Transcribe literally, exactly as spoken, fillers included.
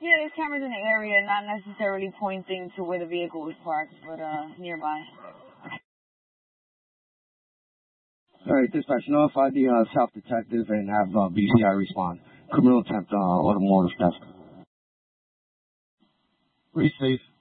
Yeah, there's cameras in the area, not necessarily pointing to where the vehicle was parked, but uh, nearby. All right, dispatch, notify the uh, South detective and have uh, B C I respond. Criminal attempt, uh, automotive theft. Be safe.